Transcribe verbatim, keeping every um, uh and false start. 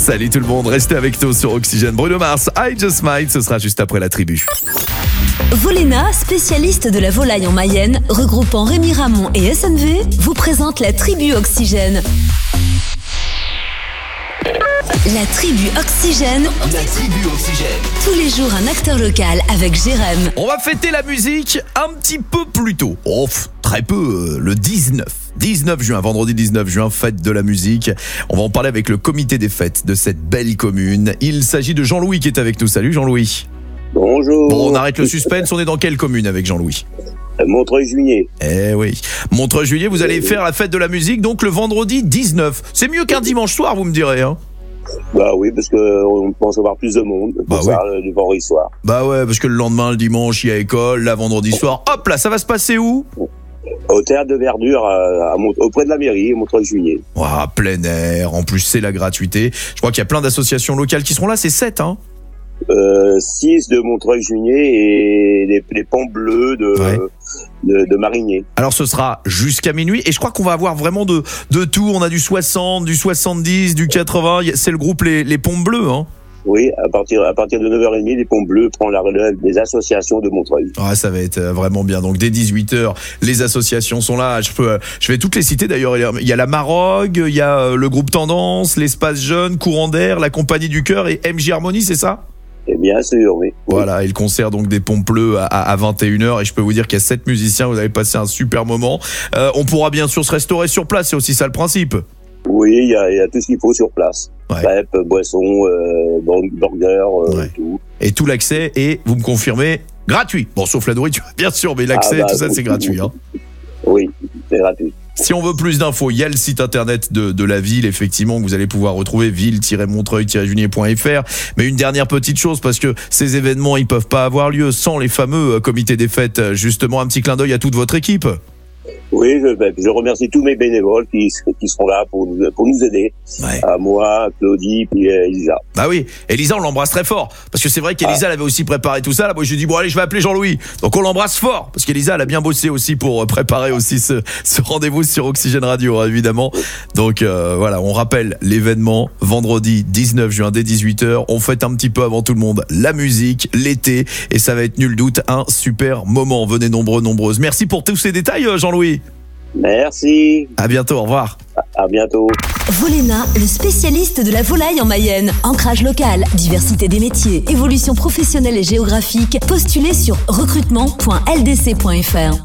Salut tout le monde, restez avec nous sur Oxygène. Bruno Mars, I Just Might, ce sera juste après la tribu. Voléna, spécialiste de la volaille en Mayenne, regroupant Rémi Ramon et S N V, vous présente la tribu Oxygène. La tribu Oxygène. La tribu Oxygène. Tous les jours un acteur local avec Jérém. On va fêter la musique un petit peu plus tôt. Oh, très peu, le dix-neuf. dix-neuf juin, vendredi dix-neuf juin, fête de la musique. On va en parler avec le comité des fêtes de cette belle commune. Il s'agit de Jean-Louis qui est avec nous. Salut Jean-Louis. Bonjour. Bon, on arrête le suspense, on est dans quelle commune avec Jean-Louis ? Montreuil-Juigné. Eh oui, Montreuil-Juigné, vous allez faire la fête de la musique donc le vendredi dix-neuf. C'est mieux qu'un dimanche soir, vous me direz, hein ? Bah oui, parce qu'on pense avoir plus de monde pour Bah ça, oui. Le vendredi soir. Bah ouais, parce que le lendemain, le dimanche, il y a école, là, vendredi soir, hop là, ça va se passer où ? Au théâtre de Verdure, à, à, auprès de la mairie, Montreuil-Juigné. Ouah, plein air, en plus c'est la gratuité. Je crois qu'il y a plein d'associations locales qui seront là, c'est sept, hein ? Euh, six de Montreuil-Juigné et les, les Ponts Bleus de, ouais. de, de Marigné. Alors ce sera jusqu'à minuit et je crois qu'on va avoir vraiment de, de tout. On a du soixante, du soixante-dix, du quatre-vingts. C'est le groupe Les, les Ponts Bleus, hein. Oui, à partir, à partir de neuf heures trente, les Ponts Bleus prennent la relève des associations de Montreuil. Ah, ça va être vraiment bien. Donc dès dix-huit heures, les associations sont là. Je peux, je vais toutes les citer d'ailleurs. Il y a la Marogue, il y a le groupe Tendance, l'Espace Jeune, Courant d'air, la Compagnie du Cœur et M J Harmonie, c'est ça ? Et bien sûr, oui. Voilà, et le concert donc des Ponts Bleus à, à vingt et une heures et je peux vous dire qu'il y a sept musiciens, vous allez passer un super moment. Euh, on pourra bien sûr se restaurer sur place, c'est aussi ça le principe. Oui, il y a, il y a tout ce qu'il faut sur place. Ouais. Crêpes, boissons, euh, burgers, euh, ouais. tout. Et tout l'accès est, vous me confirmez, gratuit. Bon, sauf la nourriture, bien sûr, mais l'accès, ah bah, tout ça, c'est gratuit. Hein. Oui, c'est gratuit. Si on veut plus d'infos, il y a le site internet de, de la ville, effectivement, que vous allez pouvoir retrouver, ville tiret montreuil tiret juigné point f r. Mais une dernière petite chose, parce que ces événements, ils peuvent pas avoir lieu sans les fameux comités des fêtes. Justement, un petit clin d'œil à toute votre équipe. Oui, je, je remercie tous mes bénévoles qui, qui seront là pour nous, pour nous aider. Ouais. À moi, Claudie, puis Elisa. Bah oui, Elisa, on l'embrasse très fort. Parce que c'est vrai qu'Elisa, ah. elle avait aussi préparé tout ça. Là, moi, je lui ai dit, bon, allez, je vais appeler Jean-Louis. Donc, on l'embrasse fort. Parce qu'Elisa, elle a bien bossé aussi pour préparer aussi ce, ce rendez-vous sur Oxygène Radio, hein, évidemment. Donc, euh, voilà, on rappelle l'événement vendredi dix-neuf juin dès dix-huit heures. On fête un petit peu avant tout le monde la musique, l'été. Et ça va être nul doute un super moment. Venez nombreux, nombreuses. Merci pour tous ces détails, Jean-Louis. Merci. À bientôt, au revoir. À bientôt. Voléna, le spécialiste de la volaille en Mayenne. Ancrage local, diversité des métiers, évolution professionnelle et géographique. Postulez sur recrutement point l d c point f r.